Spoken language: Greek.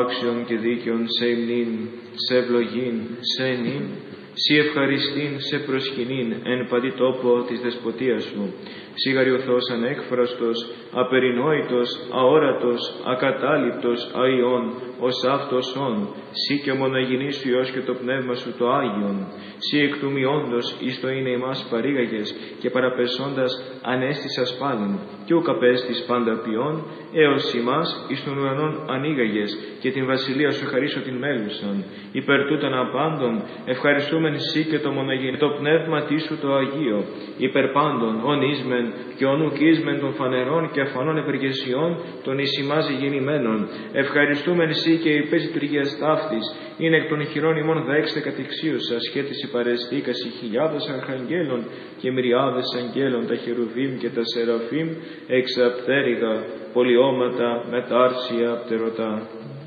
άξιον και δίκαιον σε υμνήν, σε ευλογήν, σε ενήν, σοι ευχαριστήν, σε προσκυνήν, εν παντή τόπο της δεσποτείας σου. Σιγαριωθός ανέκφραστος, απερινόητος, αόρατος, ακατάληπτος, αϊών, ως αυτός όν, σύ και ο μοναγενής σου Υιός και το Πνεύμα σου το Άγιον, σύ εκ του μειόντος εις το είναι ημάς παρήγαγες και παραπεσόντας ανέστησας πάλιν, και ουκ απέστης πάντα ποιόν, έως ημάς εις των ουρανών ανοίγαγες και την βασιλεία σου χαρίσω την μέλουσαν. Υπερ τούτων απάντων ευχαριστούμεν σύ και το μοναγενή το Πνεύμα τι σου το Αγίο, υπερ πάντων ον ίσμεν και ον ουκ ίσμεν των φανερών και αφανών ευεργεσιών των εις ημάς γεννημένων. Ευχαριστούμεν σύ και υπέρ της λειτουργίας ταύτης, είναι εκ των χειρών ημών δέξτε κατηξίουσα, σχέτιση παρεστήκαση χιλιάδες αρχαγγέλων και μυριάδες αγγέλων, τα χερουβίμ και τα σεραφίμ, εξαπτέρυγα, πολιώματα, μετάρσια, πτερωτά.